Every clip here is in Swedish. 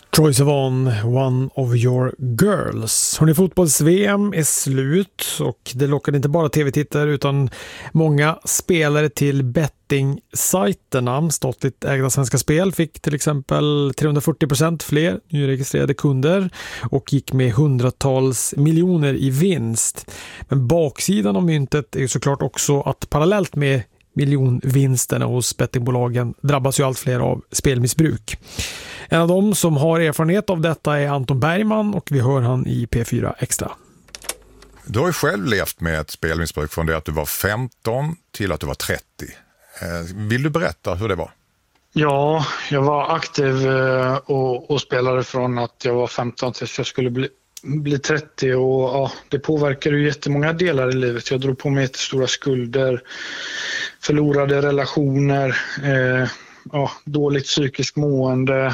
Troye Sivan, One of Your Girls. Hörrni, fotbolls-VM är slut och det lockade inte bara tv-tittare utan många spelare till betting-sajterna. Statligt ägda Svenska Spel fick till exempel 340% fler nyregistrerade kunder och gick med hundratals miljoner i vinst. Men baksidan av myntet är ju såklart också att parallellt med miljonvinsterna hos bettingbolagen drabbas ju allt fler av spelmissbruk. En av dem som har erfarenhet av detta är Anton Bergman och vi hör han i P4 Extra. Du har ju själv levt med ett spelmissbruk från det att du var 15 till att du var 30. Vill du berätta hur det var? Ja, jag var aktiv och spelade från att jag var 15 tills jag skulle bli 30 och ja, det påverkar ju jättemånga delar i livet. Jag drog på mig jättestora skulder, förlorade relationer, dåligt psykiskt mående.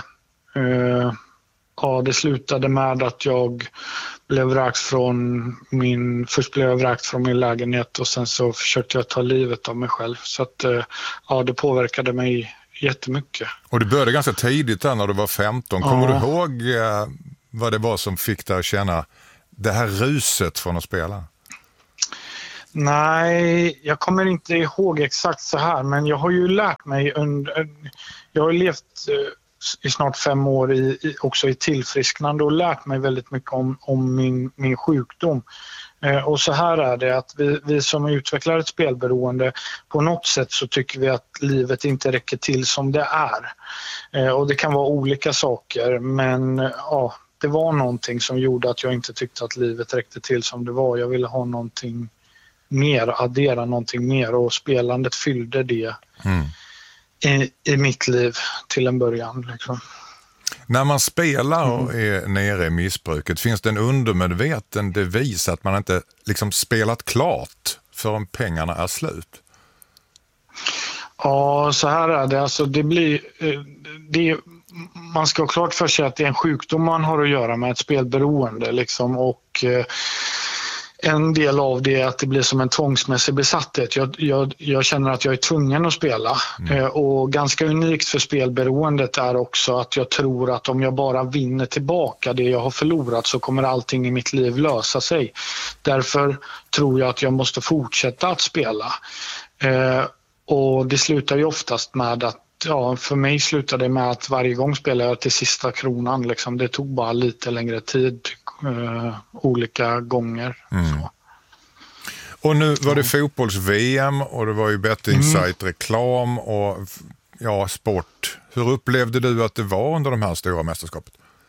Det slutade med att jag blev vräkt först blev jag vräkt från min lägenhet och sen så försökte jag ta livet av mig själv. Så att det påverkade mig jättemycket. Och du började ganska tidigt där när du var 15. Kommer du ihåg vad det var som fick dig att känna det här ruset från att spela? Nej, jag kommer inte ihåg exakt så här, men jag har ju lärt mig jag har levt i snart 5 år också i tillfrisknande och lärt mig väldigt mycket om min sjukdom. Och så här är det att vi som utvecklar ett spelberoende, på något sätt så tycker vi att livet inte räcker till som det är. Och det kan vara olika saker, men det var någonting som gjorde att jag inte tyckte att livet räckte till som det var. Jag ville ha någonting mer, addera någonting mer och spelandet fyllde det i mitt liv till en början. Liksom. När man spelar och är nere i missbruket, finns det en undermedveten devis att man inte liksom spelat klart förrän pengarna är slut? Ja, så här är det. Alltså, man ska ha klart för sig att det är en sjukdom man har att göra med ett spelberoende. Liksom, och en del av det är att det blir som en tvångsmässig besatthet. Jag känner att jag är tvungen att spela. Och ganska unikt för spelberoendet är också att jag tror att om jag bara vinner tillbaka det jag har förlorat så kommer allting i mitt liv lösa sig. Därför tror jag att jag måste fortsätta att spela. Och det slutar ju oftast med att för mig slutade det med att varje gång spelade jag till sista kronan. Liksom. Det tog bara lite längre tid olika gånger. Så. Och nu var det fotbolls-VM och det var ju betting-site-reklam och sport. Hur upplevde du att det var under de här stora mästerskapet?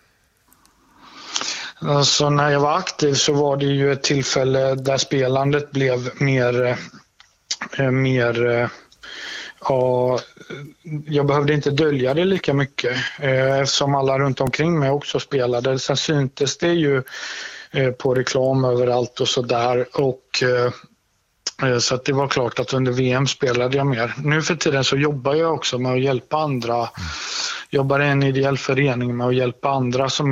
Alltså, när jag var aktiv så var det ju ett tillfälle där spelandet blev mer jag behövde inte dölja det lika mycket eftersom alla runt omkring mig också spelade. Sen syntes det ju på reklam överallt och sådär och så att det var klart att under VM spelade jag mer. Nu för tiden så jobbar jag också med att hjälpa andra. Jobbar i en ideell förening med att hjälpa andra som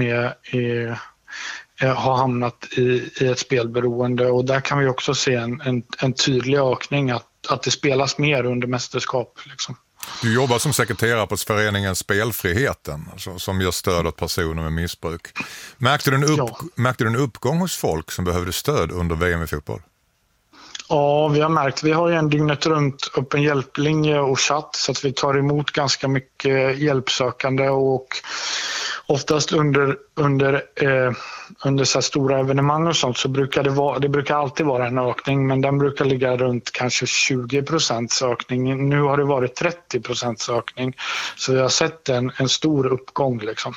har hamnat i ett spelberoende och där kan vi också se en tydlig ökning att det spelas mer under mästerskap. Liksom. Du jobbar som sekreterare på föreningen Spelfriheten som ger stöd åt personer med missbruk. Märkte du en uppgång hos folk som behövde stöd under VM i fotboll? Ja, vi har märkt. Vi har ju en dygnet runt öppen hjälplinje och chatt så att vi tar emot ganska mycket hjälpsökande och oftast under så här stora evenemang och sånt så brukar det brukar alltid vara en ökning men den brukar ligga runt kanske 20% ökning. Nu har det varit 30% ökning så vi har sett en stor uppgång liksom.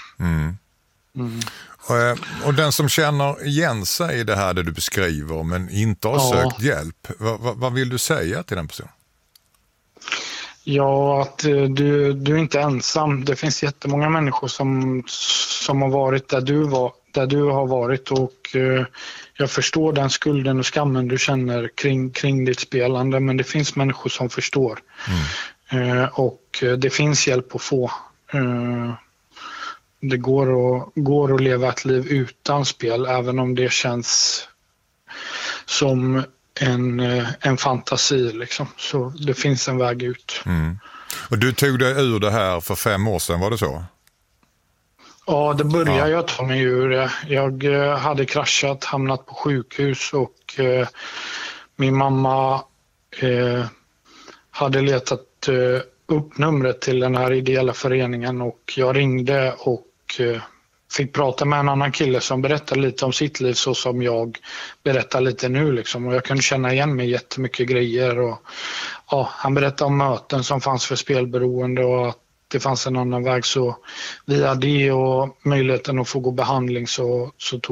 Och den som känner igen sig i det här det du beskriver men inte har sökt hjälp, vad vill du säga till den personen? Ja, att du är inte ensam. Det finns jättemånga människor som har varit där du har varit och jag förstår den skulden och skammen du känner kring ditt spelande men det finns människor som förstår. Och det finns hjälp att få. Det går att leva ett liv utan spel även om det känns som en fantasi liksom. Så det finns en väg ut. Och du tog dig ur det här för 5 år sedan, var det så? Ja, det började jag ta mig ur det. Jag hade kraschat, hamnat på sjukhus och min mamma hade letat upp numret till den här ideella föreningen och jag ringde och fick prata med en annan kille som berättade lite om sitt liv så som jag berättar lite nu liksom. Och jag kunde känna igen mig jättemycket grejer och ja, han berättade om möten som fanns för spelberoende och att det fanns en annan väg, så via det och möjligheten att få gå behandling så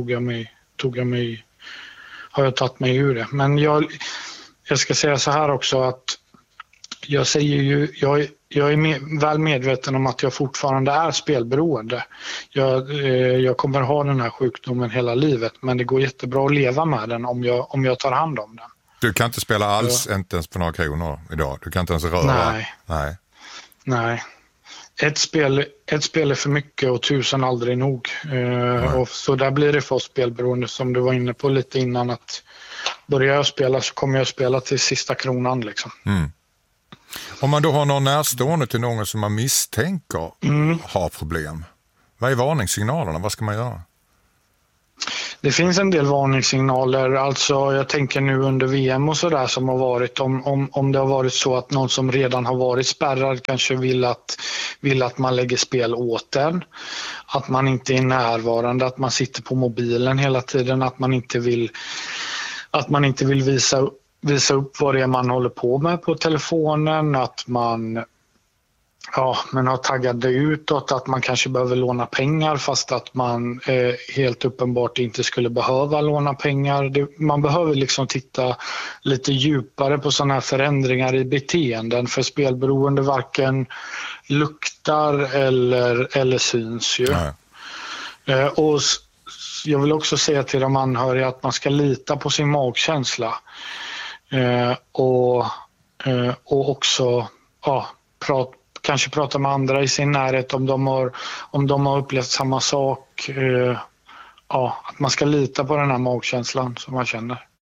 har jag tagit mig ur det. Men jag ska säga så här också att jag säger ju, jag är väl medveten om att jag fortfarande är spelberoende. Jag kommer ha den här sjukdomen hela livet, men det går jättebra att leva med den om jag tar hand om den. Du kan inte spela alls, inte ens på några kronor idag. Du kan inte ens röra. Nej. Ett spel är för mycket och 1000 aldrig nog. Och så där blir det för oss spelberoende, som du var inne på lite innan, att börjar jag spela så kommer jag spela till sista kronan liksom. Mm. Om man då har någon närstående till någon som man misstänker har problem, vad är varningssignalerna? Vad ska man göra? Det finns en del varningssignaler, alltså jag tänker nu under VM och sådär som har varit, om det har varit så att någon som redan har varit spärrad kanske vill att man lägger spel åt den, att man inte är närvarande, att man sitter på mobilen hela tiden, att man inte vill visa upp vad det är man håller på med på telefonen, att man har taggade utåt, att man kanske behöver låna pengar fast att man helt uppenbart inte skulle behöva låna pengar. Man behöver liksom titta lite djupare på sådana här förändringar i beteenden, för spelberoende varken luktar eller syns ju. Och jag vill också säga till de anhöriga att man ska lita på sin magkänsla och också kanske prata med andra i sin närhet om de har upplevt samma sak. Att man ska lita på den här magkänslan som man känner.